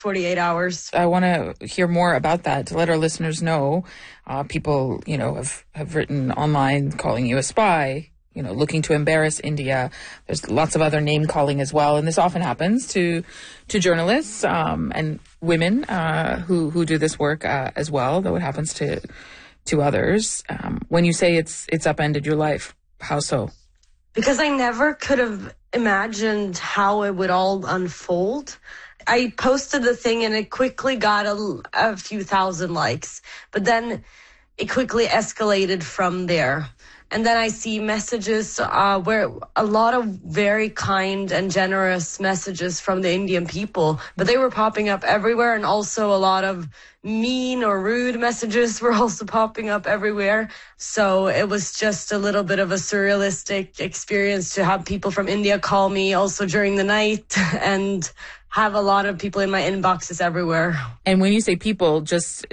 48 hours. I want to hear more about that to let our listeners know. People, have written online calling you a spy, looking to embarrass India. There's lots of other name calling as well. And this often happens to journalists and women who do this work as well, though it happens to others. When you say it's upended your life, how so? Because I never could have imagined how it would all unfold. I posted the thing and it quickly got a few thousand likes, but then it quickly escalated from there. And then I see messages where a lot of very kind and generous messages from the Indian people, but they were popping up everywhere. And also a lot of mean or rude messages were also popping up everywhere. So it was just a little bit of a surrealistic experience to have people from India call me also during the night and have a lot of people in my inboxes everywhere. And when you say people, just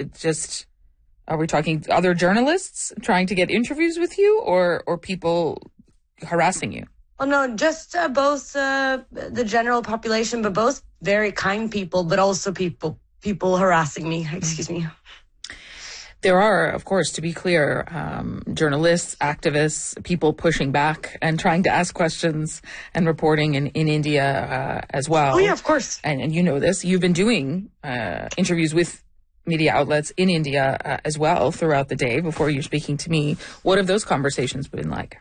are we talking other journalists trying to get interviews with you or people harassing you? Well, no, just both the general population, but both very kind people, but also people harassing me. Excuse me. There are, of course, to be clear, journalists, activists, people pushing back and trying to ask questions and reporting in India as well. Oh, yeah, of course. And you know this. You've been doing interviews with media outlets in India as well throughout the day before you're speaking to me. What have those conversations been like?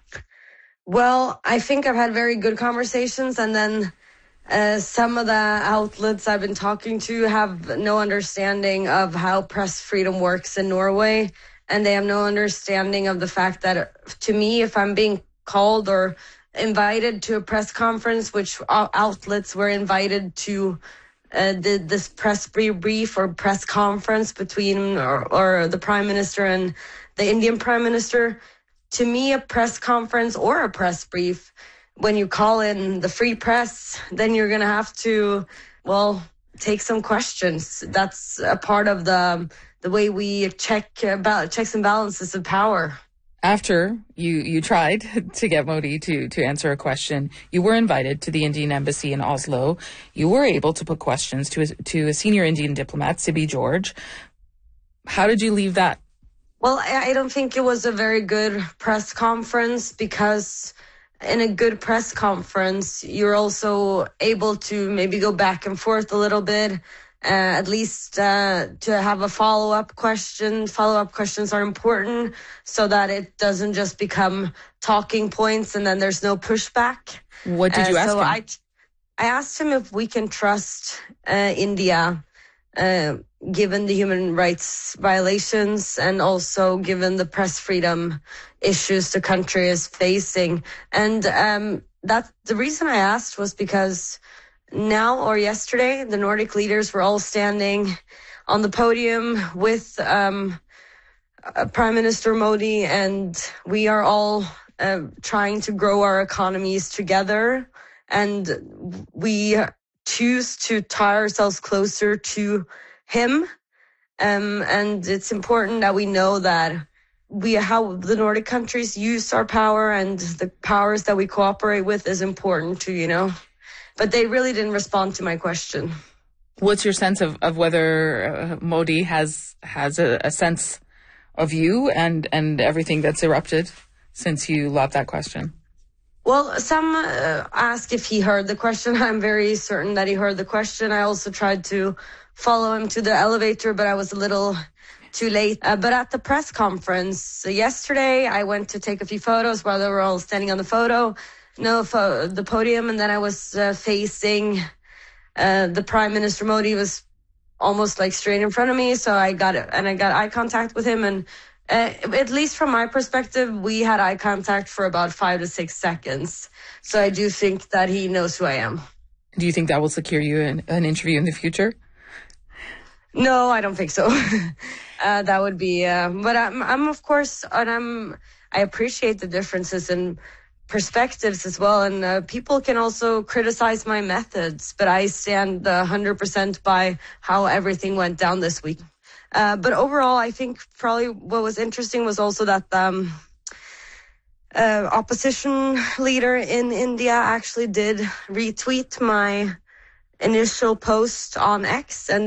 Well, I think I've had very good conversations, and then some of the outlets I've been talking to have no understanding of how press freedom works in Norway, and they have no understanding of the fact that, to me, if I'm being called or invited to a press conference, which outlets were invited to this press brief or press conference between or the Prime Minister and the Indian Prime Minister, to me, a press conference or a press brief, when you call in the free press, then you're going to have to, take some questions. That's a part of the way we checks and balances of power. After you tried to get Modi to answer a question, you were invited to the Indian embassy in Oslo. You were able to put questions to a senior Indian diplomat, Sibi George. How did you leave that? Well, I don't think it was a very good press conference, because in a good press conference, you're also able to maybe go back and forth a little bit, at least to have a follow-up question. Follow-up questions are important so that it doesn't just become talking points and then there's no pushback. What did you ask him? I asked him if we can trust India, given the human rights violations and also given the press freedom issues the country is facing. And that the reason I asked was because yesterday, the Nordic leaders were all standing on the podium with Prime Minister Modi, and we are all trying to grow our economies together. And we choose to tie ourselves closer to him. And it's important that we know that how the Nordic countries use our power and the powers that we cooperate with is important too, But they really didn't respond to my question. What's your sense of whether Modi has a sense of you and everything that's erupted since you lobbed that question? Well, some ask if he heard the question. I'm very certain that he heard the question. I also tried to follow him to the elevator, but I was a little too late. But at the press conference yesterday, I went to take a few photos while they were all standing on the the podium, and then I was facing the Prime Minister. Modi was almost like straight in front of me, so I got eye contact with him, and at least from my perspective, we had eye contact for about 5 to 6 seconds. So I do think that he knows who I am. Do you think that will secure you an interview in the future? No, I don't think so. That would be, but I'm of course, and I appreciate the differences in perspectives as well. And people can also criticize my methods, but I stand 100% by how everything went down this week. But overall, I think probably what was interesting was also that opposition leader in India actually did retweet my initial post on X, and